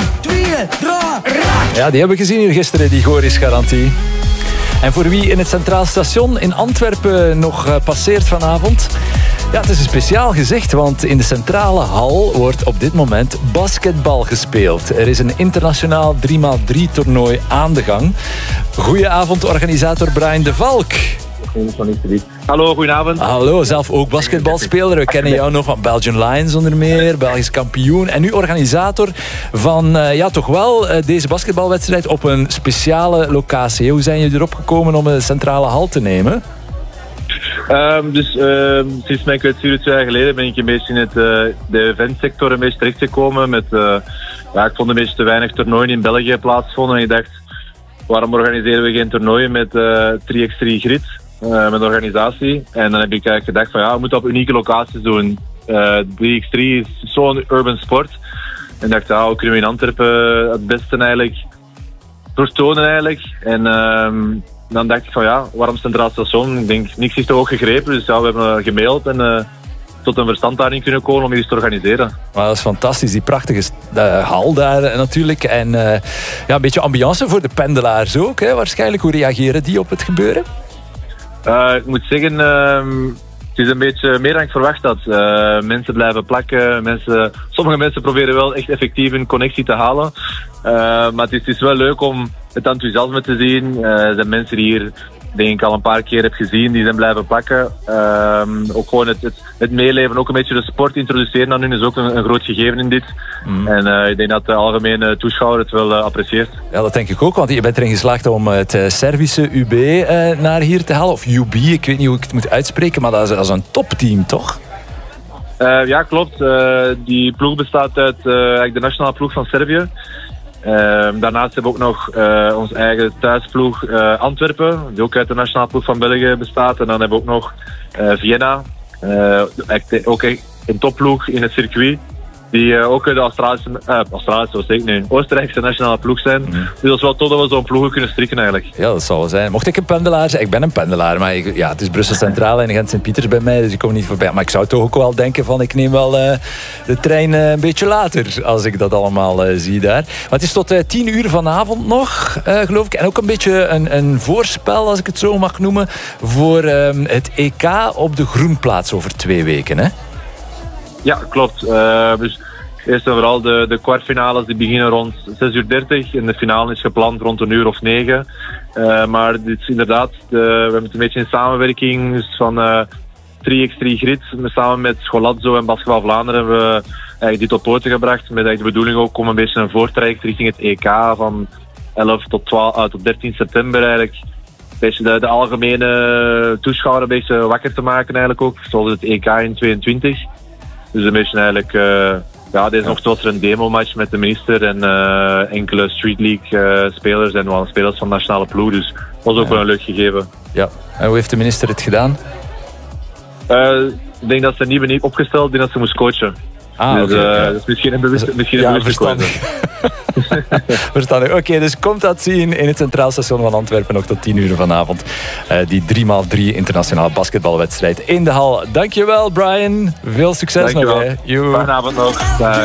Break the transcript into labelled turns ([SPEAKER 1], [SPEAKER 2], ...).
[SPEAKER 1] 2, 3, raak!
[SPEAKER 2] Ja, die hebben we gezien hier gisteren, die Goris-garantie. En voor wie in het Centraal Station in Antwerpen nog passeert vanavond... Ja, het is een speciaal gezicht, want in de centrale hal wordt op dit moment basketbal gespeeld. Er is een internationaal 3x3 toernooi aan de gang. Goedenavond, organisator Brian de Valk.
[SPEAKER 3] Hallo, goedenavond.
[SPEAKER 2] Hallo, zelf ook basketbalspeler. We kennen jou nog van Belgian Lions onder meer, Belgisch kampioen. En nu organisator van toch wel deze basketbalwedstrijd op een speciale locatie. Hoe zijn jullie erop gekomen om een centrale hal te nemen?
[SPEAKER 3] Sinds mijn kwetsuur 2 jaar geleden ben ik een beetje in de eventsector een beetje terechtgekomen. Ik vond een beetje te weinig toernooien in België plaatsvonden. En ik dacht, waarom organiseren we geen toernooien met 3x3 grid, met organisatie? En dan heb ik eigenlijk gedacht van we moeten op unieke locaties doen. 3x3 is zo'n urban sport. En ik dacht, hoe kunnen we in Antwerpen het beste eigenlijk vertonen eigenlijk? En dan dacht ik van waarom Centraal Station? Ik denk, niks is toch ook gegrepen. Dus we hebben gemaild en tot een verstand daarin kunnen komen om iets te organiseren.
[SPEAKER 2] Maar dat is fantastisch, die prachtige hal daar natuurlijk. En een beetje ambiance voor de pendelaars ook, hè, waarschijnlijk. Hoe reageren die op het gebeuren?
[SPEAKER 3] Ik moet zeggen, het is een beetje meer dan ik verwacht had. Mensen blijven plakken. Sommige mensen proberen wel echt effectief een connectie te halen. Maar het is wel leuk om het enthousiasme te zien. Er zijn mensen die hier, denk ik, al een paar keer heb gezien, die zijn blijven plakken. Ook gewoon het meeleven, ook een beetje de sport introduceren aan hun is ook een groot gegeven in dit. En ik denk dat de algemene toeschouwer het wel apprecieert.
[SPEAKER 2] Ja, dat denk ik ook, want je bent erin geslaagd om het Servische UB naar hier te halen. Of UB, ik weet niet hoe ik het moet uitspreken, maar dat is een topteam, toch?
[SPEAKER 3] Ja, klopt. Die ploeg bestaat uit de nationale ploeg van Servië. Daarnaast hebben we ook nog onze eigen thuisploeg Antwerpen, die ook uit de nationale ploeg van België bestaat. En dan hebben we ook nog Vienna, ook een topploeg in het circuit, die ook de Oostenrijkse nationale ploeg zijn. Dus dat is wel tof dat we zo'n ploegen kunnen strikken eigenlijk.
[SPEAKER 2] Ja, dat zal wel zijn. Mocht ik een pendelaar zijn, ik ben een pendelaar, maar het is Brussel Centraal en Gent Sint-Pieters bij mij, dus ik kom niet voorbij. Maar ik zou toch ook wel denken van, ik neem wel de trein een beetje later, als ik dat allemaal zie daar. Maar het is tot 10 uur vanavond nog, geloof ik. En ook een beetje een voorspel, als ik het zo mag noemen, voor het EK op de Groenplaats over 2 weken, hè?
[SPEAKER 3] Ja, klopt. Dus eerst en vooral de kwartfinales die beginnen rond 6:30 en de finale is gepland rond 1:09. Maar dit is inderdaad, we hebben het een beetje in samenwerking dus van 3x3 Grid, samen met Scholazzo en Basketbal Vlaanderen hebben we eigenlijk dit op poten gebracht. Met de bedoeling ook om een beetje een voortraject richting het EK van 11 tot 13 september eigenlijk. De algemene toeschouwer een beetje wakker te maken eigenlijk ook, zoals het EK in 2022. Dus een beetje eigenlijk, deze ochtend was er een demo-match met de minister en enkele Street League spelers en wel spelers van de nationale ploeg. Dus dat was ook wel een leuk gegeven.
[SPEAKER 2] Ja, en hoe heeft de minister het gedaan?
[SPEAKER 3] Ik denk dat ze niet opgesteld, ik denk dat ze moest coachen. Dus dat is misschien een bewuste
[SPEAKER 2] verstandig. Verstandig. Oké, dus komt dat zien in het Centraal Station van Antwerpen nog tot 10 uur vanavond. Die 3x3 internationale basketbalwedstrijd in de hal. Dankjewel, Brian. Veel succes nog.
[SPEAKER 3] Fijne avond nog.